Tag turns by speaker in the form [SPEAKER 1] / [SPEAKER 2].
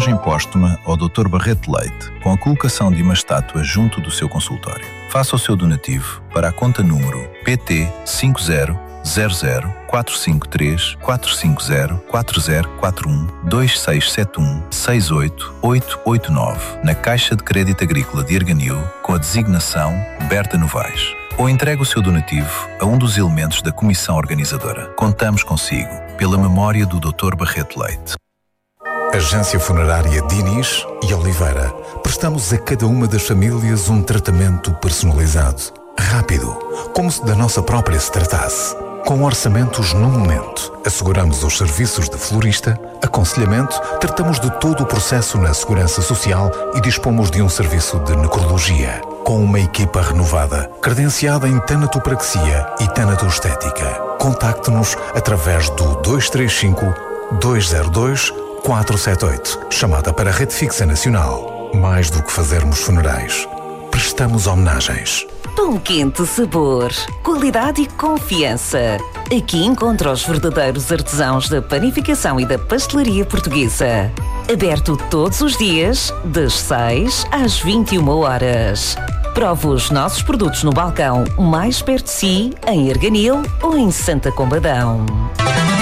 [SPEAKER 1] Homenagem póstuma ao Dr. Barreto Leite, com a colocação de uma estátua junto do seu consultório. Faça o seu donativo para a conta número PT 5000-453-4041-2671-68889 na Caixa de Crédito Agrícola de Erganil com a designação Berta Novaes. Ou entregue o seu donativo a um dos elementos da comissão organizadora. Contamos consigo, pela memória do Dr. Barreto Leite.
[SPEAKER 2] Agência Funerária Diniz e Oliveira. Prestamos a cada uma das famílias um tratamento personalizado, rápido, como se da nossa própria se tratasse. Com orçamentos no momento, asseguramos os serviços de florista, aconselhamento, tratamos de todo o processo na segurança social e dispomos de um serviço de necrologia. Com uma equipa renovada, credenciada em tanatopraxia e tanatoestética. Contacte-nos através do 235-202-478, chamada para a Rede Fixa Nacional. Mais do que fazermos funerais, prestamos homenagens.
[SPEAKER 3] Pão quente sabor, qualidade e confiança. Aqui encontra os verdadeiros artesãos da panificação e da pastelaria portuguesa. Aberto todos os dias, das 6 às 21 horas. Prove os nossos produtos no balcão mais perto de si, em Erganil ou em Santa Combadão.